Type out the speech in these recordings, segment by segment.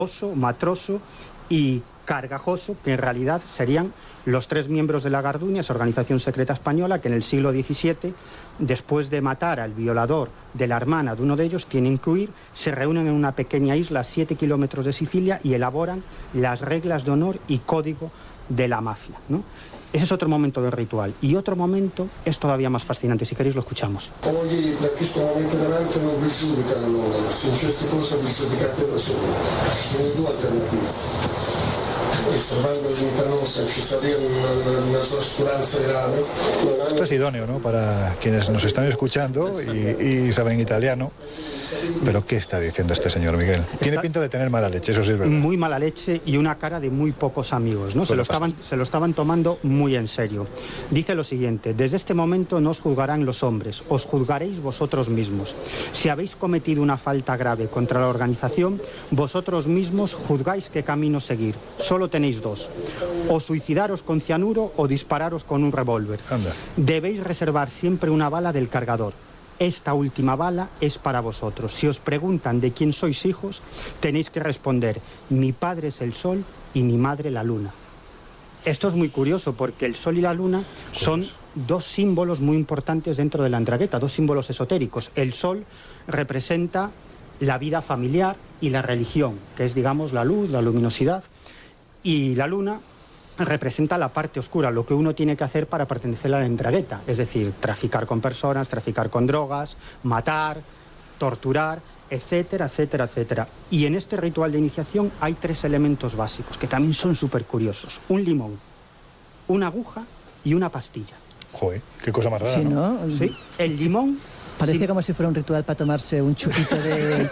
Matroso y Cargajoso, que en realidad serían los tres miembros de la Garduña, esa organización secreta española que en el siglo XVII, después de matar al violador de la hermana de uno de ellos, tienen que huir, se reúnen en una pequeña isla a 7 kilómetros de Sicilia y elaboran las reglas de honor y código de la mafia, ¿no? Ese es otro momento del ritual. Y otro momento es todavía más fascinante. Si queréis lo escuchamos. Poi da questo momento in avanti non vi giudicano, se successe cosa vi giudicate da soli. Ci sono due alternative. Salvando Gintanosa, que salía una sosturanza grave. Esto es idóneo, ¿no?, para quienes nos están escuchando y saben italiano. Pero ¿qué está diciendo este señor Miguel? Tiene pinta de tener mala leche, eso sí es verdad. Muy mala leche y una cara de muy pocos amigos, ¿no? Se lo estaban tomando muy en serio. Dice lo siguiente: desde este momento no os juzgarán los hombres, os juzgaréis vosotros mismos. Si habéis cometido una falta grave contra la organización, vosotros mismos juzgáis qué camino seguir. Solo tenéis dos: o suicidaros con cianuro o dispararos con un revólver. Anda. Debéis reservar siempre una bala del cargador. Esta última bala es para vosotros. Si os preguntan de quién sois hijos, tenéis que responder: mi padre es el sol y mi madre la luna. Esto es muy curioso porque el sol y la luna son dos símbolos muy importantes dentro de la 'Ndrangheta, dos símbolos esotéricos. El sol representa la vida familiar y la religión, que es, digamos, la luz, la luminosidad, y la luna representa la parte oscura, lo que uno tiene que hacer para pertenecer a la 'Ndrangheta, es decir, traficar con personas, traficar con drogas, matar, torturar, etcétera, etcétera, etcétera. Y en este ritual de iniciación hay tres elementos básicos que también son súper curiosos: un limón, una aguja y una pastilla. Joder, qué cosa más rara, sí, ¿no? Sí, el limón... Parece como si fuera un ritual para tomarse un chupito de...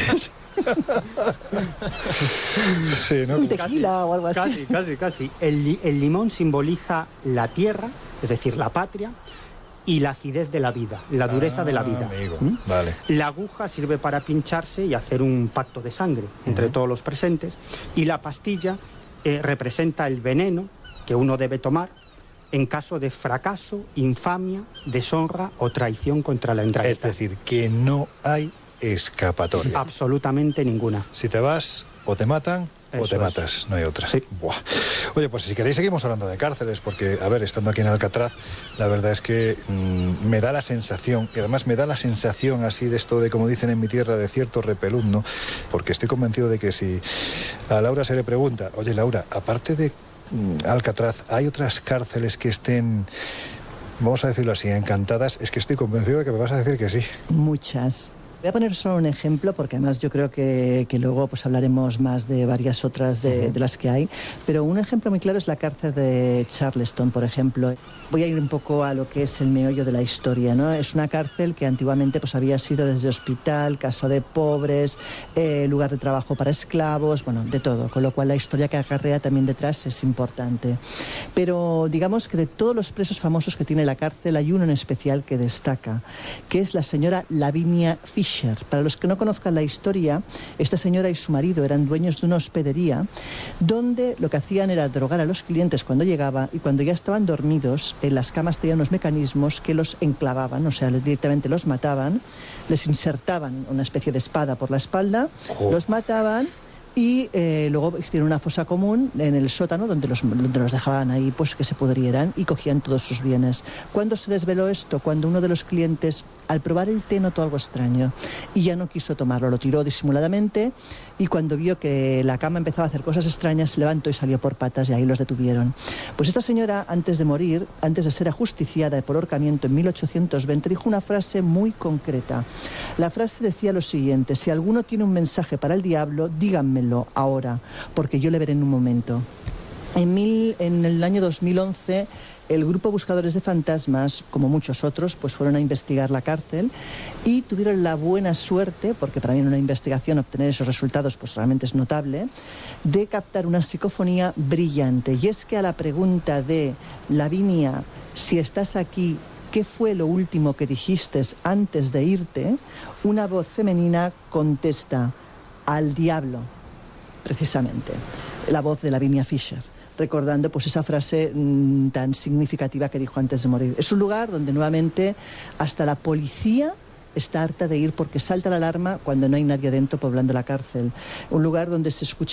sí, ¿no? Un tequila o algo así. Casi. El limón simboliza la tierra, es decir, la patria, y la acidez de la vida, la dureza de la vida. Amigo. Vale. La aguja sirve para pincharse y hacer un pacto de sangre entre todos los presentes, y la pastilla representa el veneno que uno debe tomar en caso de fracaso, infamia, deshonra o traición contra la 'Ndrangheta. Es decir, que no hay escapatoria. Absolutamente ninguna. Si te vas, o te matan o Eso te es. matas, no hay otra. Sí. Buah. Oye, pues si queréis seguimos hablando de cárceles, porque, a ver, estando aquí en Alcatraz, la verdad es que me da la sensación, y además me da la sensación así de esto de, como dicen en mi tierra, de cierto repelús, ¿no? Porque estoy convencido de que si a Laura se le pregunta: oye, Laura, aparte de Alcatraz, ¿hay otras cárceles que estén, vamos a decirlo así, encantadas? Es que estoy convencido de que me vas a decir que sí. Muchas. Voy a poner solo un ejemplo, porque además yo creo que luego pues hablaremos más de varias otras de las que hay, pero un ejemplo muy claro es la cárcel de Charleston, por ejemplo. Voy a ir un poco a lo que es el meollo de la historia, ¿no? Es una cárcel que antiguamente pues había sido desde hospital, casa de pobres, lugar de trabajo para esclavos, bueno, de todo, con lo cual la historia que acarrea también detrás es importante. Pero digamos que de todos los presos famosos que tiene la cárcel hay uno en especial que destaca, que es la señora Lavinia Fisher. Para los que no conozcan la historia, esta señora y su marido eran dueños de una hospedería donde lo que hacían era drogar a los clientes cuando llegaba, y cuando ya estaban dormidos, en las camas tenían unos mecanismos que los enclavaban, o sea, directamente los mataban, les insertaban una especie de espada por la espalda, los mataban y luego hicieron una fosa común en el sótano donde los dejaban ahí pues que se pudrieran, y cogían todos sus bienes. ¿Cuándo se desveló esto? Cuando uno de los clientes, al probar el té, notó algo extraño y ya no quiso tomarlo, lo tiró disimuladamente, y cuando vio que la cama empezaba a hacer cosas extrañas, se levantó y salió por patas, y ahí los detuvieron. Pues esta señora, antes de morir, antes de ser ajusticiada por ahorcamiento en 1820, dijo una frase muy concreta. La frase decía lo siguiente: si alguno tiene un mensaje para el diablo, díganmelo ahora, porque yo le veré en un momento. En el año 2011, el grupo Buscadores de Fantasmas, como muchos otros, pues fueron a investigar la cárcel y tuvieron la buena suerte, porque para mí en una investigación obtener esos resultados pues realmente es notable, de captar una psicofonía brillante. Y es que a la pregunta de Lavinia: si estás aquí, ¿qué fue lo último que dijiste antes de irte?, una voz femenina contesta: al diablo, precisamente. La voz de Lavinia Fisher, recordando pues esa frase tan significativa que dijo antes de morir. Es un lugar donde nuevamente hasta la policía está harta de ir, porque salta la alarma cuando no hay nadie dentro poblando la cárcel. Un lugar donde se escucha